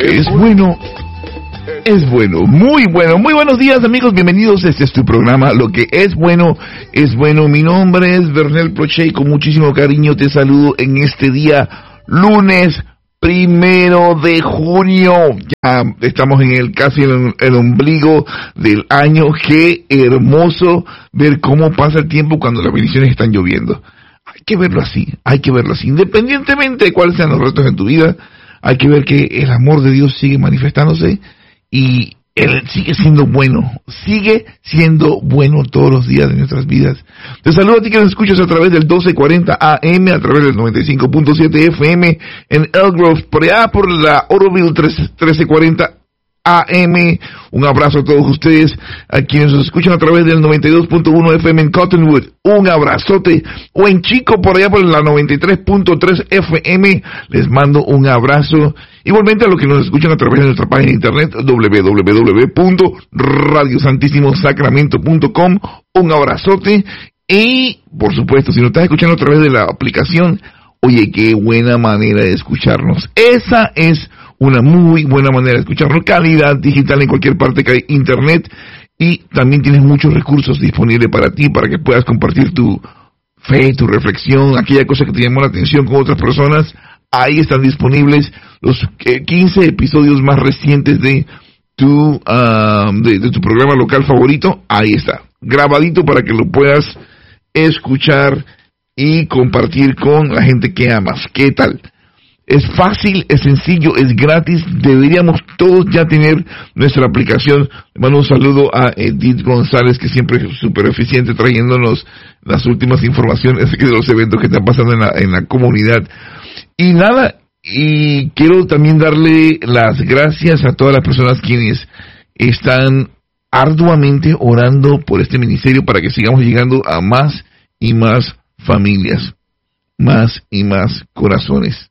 es bueno, es bueno, muy bueno. Muy buenos días, amigos, bienvenidos. Este es tu programa, Lo que es bueno, es bueno. Mi nombre es Bernel Proche y con muchísimo cariño te saludo en este día, lunes 1 de junio. Ya estamos en casi el ombligo del año. Qué hermoso ver cómo pasa el tiempo cuando las bendiciones están lloviendo. Hay que verlo así, independientemente de cuáles sean los retos en tu vida. Hay que ver que el amor de Dios sigue manifestándose y Él sigue siendo bueno todos los días de nuestras vidas. Te saludo a ti que nos escuchas a través del 1240 AM, a través del 95.7 FM en Elk Grove, por allá por la Oroville 1340 AM. Un abrazo a todos ustedes, a quienes nos escuchan a través del 92.1 FM en Cottonwood. Un abrazote. O en Chico, por allá por la 93.3 FM. Les mando un abrazo. Igualmente a los que nos escuchan a través de nuestra página de internet www.radiosantissimosacramento.com. Un abrazote. Y, por supuesto, si nos estás escuchando a través de la aplicación, oye, qué buena manera de escucharnos. Esa es una muy buena manera de escucharnos. Calidad digital en cualquier parte que hay internet. Y también tienes muchos recursos disponibles para ti, para que puedas compartir tu fe, tu reflexión, aquella cosa que te llamó la atención con otras personas. Ahí están disponibles los 15 episodios más recientes de tu programa local favorito. Ahí está, grabadito para que lo puedas escuchar y compartir con la gente que amas. ¿Qué tal? Es fácil, es sencillo, es gratis. Deberíamos todos ya tener nuestra aplicación. Le mando un saludo a Edith González, que siempre es súper eficiente trayéndonos las últimas informaciones de los eventos que están pasando en la comunidad. Y nada, y quiero también darle las gracias a todas las personas quienes están arduamente orando por este ministerio para que sigamos llegando a más y más familias, más y más corazones.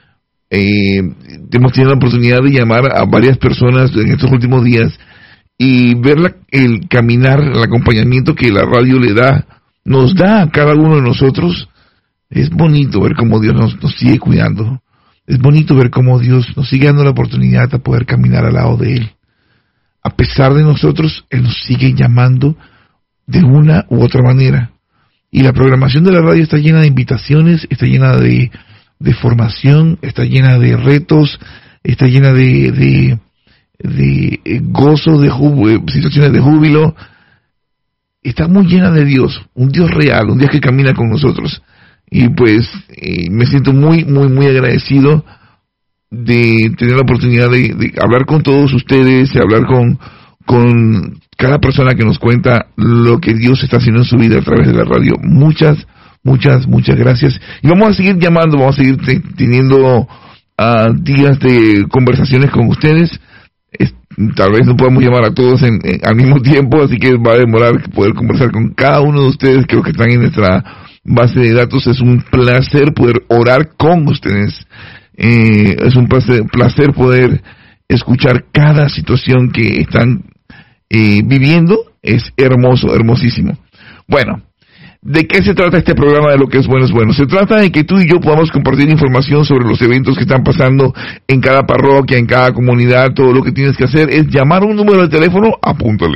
Hemos tenido la oportunidad de llamar a varias personas en estos últimos días y ver el caminar, el acompañamiento que la radio nos da a cada uno de nosotros. Es bonito ver cómo Dios nos sigue cuidando. Es bonito ver cómo Dios nos sigue dando la oportunidad de poder caminar al lado de Él. A pesar de nosotros, Él nos sigue llamando de una u otra manera. Y la programación de la radio está llena de invitaciones, está llena de formación, está llena de retos, está llena de gozo, de situaciones de júbilo. Está muy llena de Dios, un Dios real, un Dios que camina con nosotros. Y pues me siento muy, muy, muy agradecido de tener la oportunidad de hablar con todos ustedes, de hablar con cada persona que nos cuenta lo que Dios está haciendo en su vida a través de la radio. Muchas gracias. Y vamos a seguir llamando, vamos a seguir teniendo días de conversaciones con ustedes. Tal vez no podamos llamar a todos al mismo tiempo, así que va a demorar poder conversar con cada uno de ustedes que están en nuestra base de datos. Es un placer poder orar con ustedes. Es un placer poder escuchar cada situación que están viviendo. Es hermoso, hermosísimo. Bueno, ¿de qué se trata este programa de Lo que es bueno es bueno? Se trata de que tú y yo podamos compartir información sobre los eventos que están pasando en cada parroquia, en cada comunidad. Todo lo que tienes que hacer es llamar un número de teléfono. Apúntale.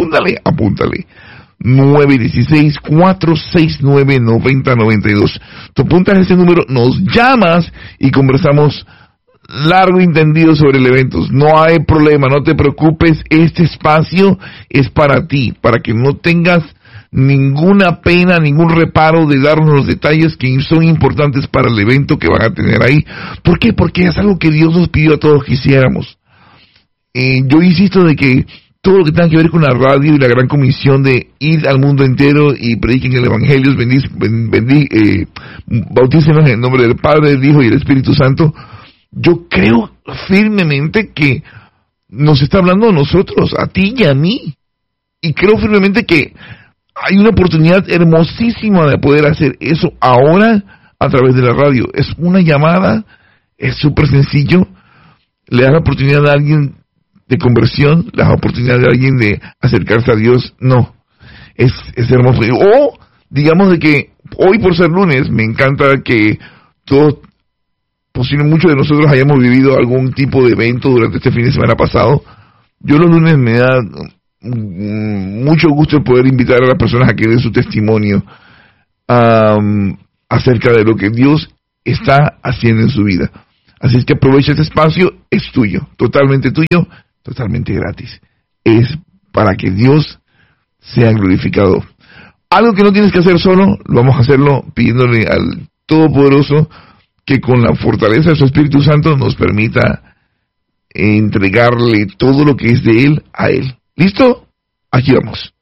916-469-9092. Tú apuntas ese número, nos llamas y conversamos largo y tendido sobre el evento. No hay problema, no te preocupes. Este espacio es para ti, para que no tengas ninguna pena, ningún reparo de darnos los detalles que son importantes para el evento que van a tener ahí. ¿Por qué? Porque es algo que Dios nos pidió a todos que hiciéramos. Yo insisto de que todo lo que tenga que ver con la radio y la gran comisión de ir al mundo entero y prediquen el evangelio, bautícenos en el nombre del Padre, del Hijo y del Espíritu Santo. Yo creo firmemente que nos está hablando a nosotros, a ti y a mí. Y creo firmemente que hay una oportunidad hermosísima de poder hacer eso ahora a través de la radio. Es una llamada, es súper sencillo. Le da la oportunidad a alguien de conversión, la oportunidad de alguien de acercarse a Dios. No, es hermoso. O digamos de que hoy, por ser lunes, me encanta que todos posible muchos de nosotros hayamos vivido algún tipo de evento durante este fin de semana pasado. Yo los lunes me da mucho gusto poder invitar a las personas a que den su testimonio acerca de lo que Dios está haciendo en su vida. Así es que aprovecha este espacio, es tuyo, totalmente gratis. Es para que Dios sea glorificado. Algo que no tienes que hacer solo, lo vamos a hacerlo pidiéndole al Todopoderoso que con la fortaleza de su Espíritu Santo nos permita entregarle todo lo que es de Él a Él. ¿Listo? Aquí vamos.